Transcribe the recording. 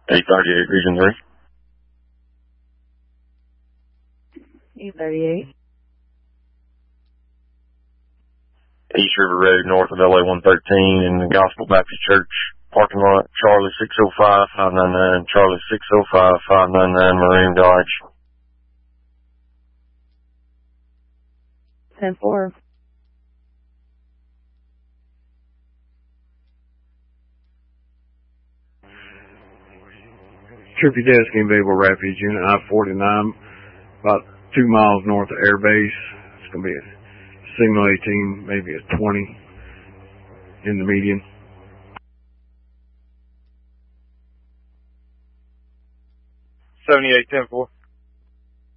838, Region 3. 838. East River Road, north of LA 113 in the Gospel Baptist Church parking lot. Charlie 605 599. Charlie 605 599. Maroon Dodge. 10-4. Trippy Desk in Babel Rapids, Unit I-49, about 2 miles north of Air Base. It's going to be a signal 18, maybe a 20 in the median. 78 10-4.